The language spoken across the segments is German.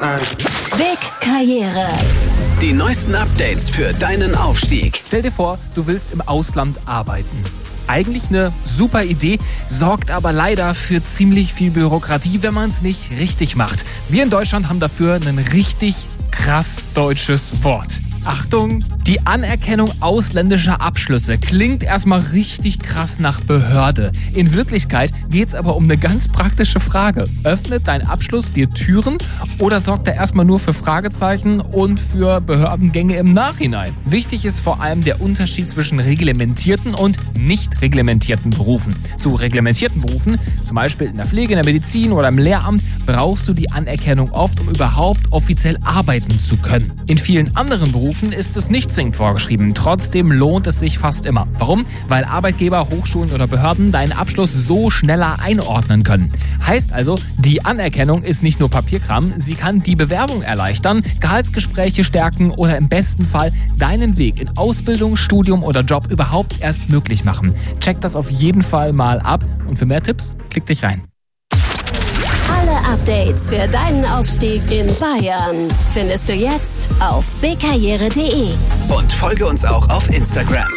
Big Karriere. Die neuesten Updates für deinen Aufstieg. Stell dir vor, du willst im Ausland arbeiten. Eigentlich eine super Idee, sorgt aber leider für ziemlich viel Bürokratie, wenn man es nicht richtig macht. Wir in Deutschland haben dafür ein richtig krass deutsches Wort. Achtung, die Anerkennung ausländischer Abschlüsse klingt erstmal richtig krass nach Behörde. In Wirklichkeit geht es aber um eine ganz praktische Frage. Öffnet dein Abschluss dir Türen oder sorgt er erstmal nur für Fragezeichen und für Behördengänge im Nachhinein? Wichtig ist vor allem der Unterschied zwischen reglementierten und nicht reglementierten Berufen. Zu reglementierten Berufen, zum Beispiel in der Pflege, in der Medizin oder im Lehramt, brauchst du die Anerkennung oft, um überhaupt offiziell arbeiten zu können. In vielen anderen Berufen ist es nicht zwingend vorgeschrieben. Trotzdem lohnt es sich fast immer. Warum? Weil Arbeitgeber, Hochschulen oder Behörden deinen Abschluss so schneller einordnen können. Heißt also, die Anerkennung ist nicht nur Papierkram, sie kann die Bewerbung erleichtern, Gehaltsgespräche stärken oder im besten Fall deinen Weg in Ausbildung, Studium oder Job überhaupt erst möglich machen. Check das auf jeden Fall mal ab und für mehr Tipps, klick dich rein. Alle Updates für deinen Aufstieg in Bayern findest du jetzt auf bigkarriere.de. Und folge uns auch auf Instagram.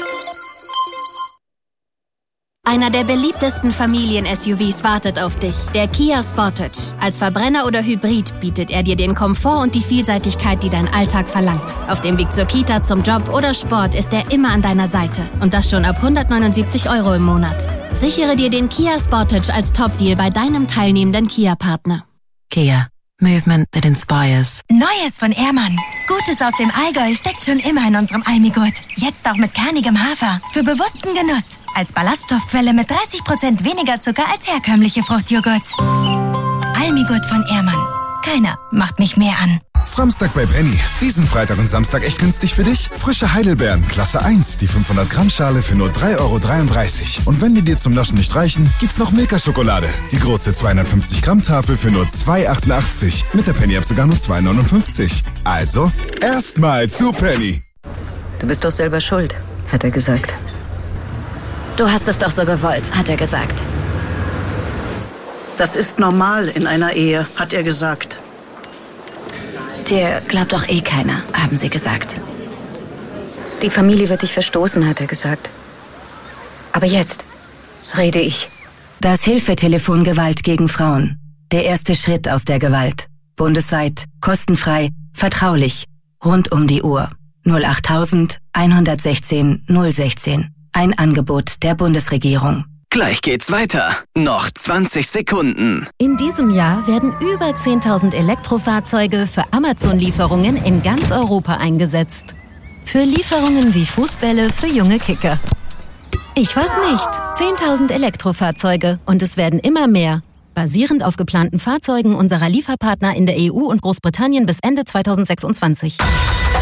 Einer der beliebtesten Familien-SUVs wartet auf dich, der Kia Sportage. Als Verbrenner oder Hybrid bietet er dir den Komfort und die Vielseitigkeit, die dein Alltag verlangt. Auf dem Weg zur Kita, zum Job oder Sport ist er immer an deiner Seite. Und das schon ab 179 € im Monat. Sichere dir den Kia Sportage als Top-Deal bei deinem teilnehmenden Kia-Partner. Kia. Movement that inspires. Neues von Ehrmann. Gutes aus dem Allgäu steckt schon immer in unserem Almigurt. Jetzt auch mit kernigem Hafer. Für bewussten Genuss. Als Ballaststoffquelle mit 30% weniger Zucker als herkömmliche Fruchtjoghurts. Almigurt von Ehrmann. Keiner macht mich mehr an. Framstag bei Penny. Diesen Freitag und Samstag echt günstig für dich? Frische Heidelbeeren, Klasse 1, die 500 Gramm Schale für nur 3,33 €. Und wenn die dir zum Naschen nicht reichen, gibt's noch Milka-Schokolade. Die große 250 Gramm Tafel für nur 2,88 €. Mit der Penny-App sogar nur 2,59 €. Also, erstmal zu Penny. Du bist doch selber schuld, hat er gesagt. Du hast es doch so gewollt, hat er gesagt. Das ist normal in einer Ehe, hat er gesagt. Dir glaubt doch eh keiner, haben sie gesagt. Die Familie wird dich verstoßen, hat er gesagt. Aber jetzt rede ich. Das Hilfetelefon Gewalt gegen Frauen. Der erste Schritt aus der Gewalt. Bundesweit, kostenfrei, vertraulich, rund um die Uhr. 08000 116 016. Ein Angebot der Bundesregierung. Gleich geht's weiter. Noch 20 Sekunden. In diesem Jahr werden über 10.000 Elektrofahrzeuge für Amazon-Lieferungen in ganz Europa eingesetzt. Für Lieferungen wie Fußbälle für junge Kicker. Ich weiß nicht. 10.000 Elektrofahrzeuge und es werden immer mehr. Basierend auf geplanten Fahrzeugen unserer Lieferpartner in der EU und Großbritannien bis Ende 2026.